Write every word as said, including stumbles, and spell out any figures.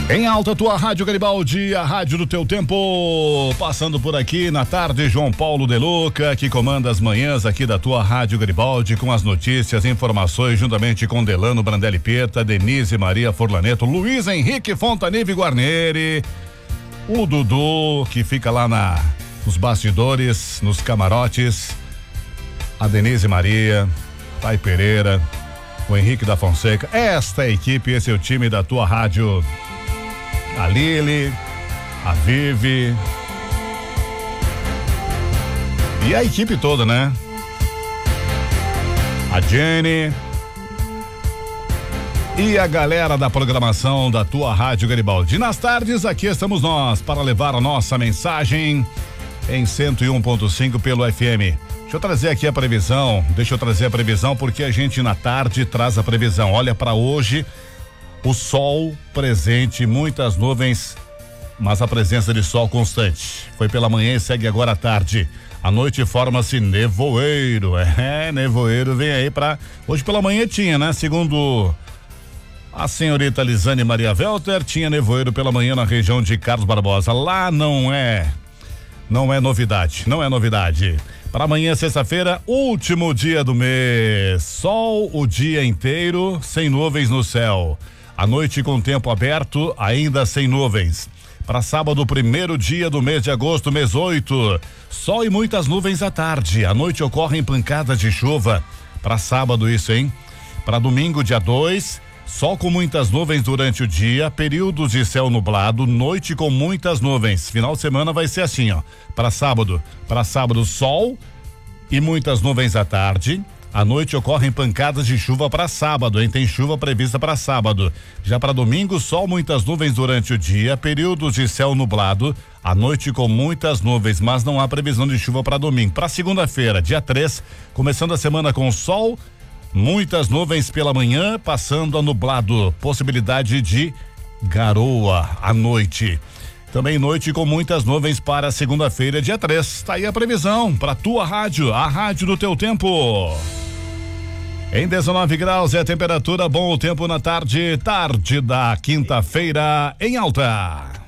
Em alta, tua Rádio Garibaldi, a rádio do teu tempo. Passando por aqui na tarde, João Paulo De Luca, que comanda as manhãs aqui da tua Rádio Garibaldi, com as notícias, informações, juntamente com Delano Brandelli Pieta, Denise Maria Forlaneto, Luiz Henrique Fontanive Guarneri, o Dudu, que fica lá na, nos bastidores, nos camarotes, a Denise Maria, Thay Pereira, o Henrique da Fonseca. Esta é a equipe, esse é o time da tua rádio. A Lili, a Vivi e a equipe toda, né? A Jenny e a galera da programação da tua Rádio Garibaldi. Nas tardes, aqui estamos nós para levar a nossa mensagem em cento e um ponto cinco pelo F M. Deixa eu trazer aqui a previsão, deixa eu trazer a previsão porque a gente na tarde traz a previsão. Olha para hoje. O sol presente, muitas nuvens, mas a presença de sol constante. Foi pela manhã e segue agora à tarde. À noite forma-se nevoeiro. É, nevoeiro vem aí pra... Hoje pela manhã tinha, né? Segundo a senhorita Lisane Maria Welter, tinha nevoeiro pela manhã na região de Carlos Barbosa. Lá não é, não é novidade, não é novidade. Para amanhã, sexta-feira, último dia do mês. Sol o dia inteiro, sem nuvens no céu. À noite com tempo aberto, ainda sem nuvens. Para sábado, primeiro dia do mês de agosto, mês oito. Sol e muitas nuvens à tarde. À noite ocorrem pancadas de chuva. Para sábado, isso, hein? Para domingo, dia dois, sol com muitas nuvens durante o dia, períodos de céu nublado, noite com muitas nuvens. Final de semana vai ser assim, ó. Para sábado, para sábado, sol e muitas nuvens à tarde. À noite ocorrem pancadas de chuva para sábado, hein? Tem chuva prevista para sábado. Já para domingo, sol, muitas nuvens durante o dia, períodos de céu nublado, à noite com muitas nuvens, mas não há previsão de chuva para domingo. Para segunda-feira, dia três, começando a semana com sol, muitas nuvens pela manhã, passando a nublado, possibilidade de garoa à noite. Também noite com muitas nuvens para segunda-feira, dia três. Tá aí a previsão para tua rádio, a rádio do teu tempo. Em dezenove graus é a temperatura, bom o tempo na tarde, tarde da quinta-feira em alta.